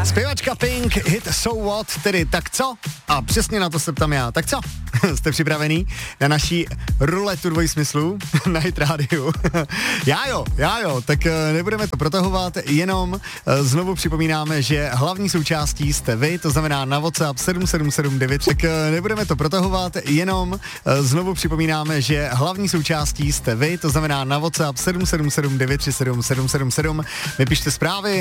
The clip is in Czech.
Zpěvačka Pink, hit So What, tedy tak co? A přesně na to se ptám já. Tak co? Jste připravený na naší ruletu dvojsmyslů na Hit Radio? Já jo, tak nebudeme to protahovat, jenom znovu připomínáme, že hlavní součástí jste vy, to znamená na WhatsApp 7779, tak nebudeme to protahovat, jenom znovu připomínáme, že hlavní součástí jste vy, to znamená na WhatsApp 7779377777, vypište zprávy.